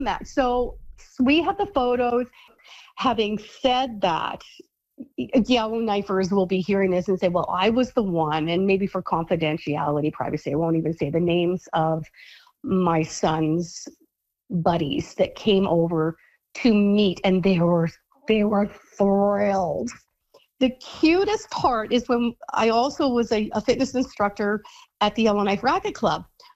match. So we have the photos. Having said that, Yellowknifers will be hearing this and say, well, I was the one, and maybe for confidentiality, privacy, I won't even say the names of my son's buddies that came over to meet, and they were thrilled. The cutest part is when I also was a fitness instructor at the Yellowknife Racket Club.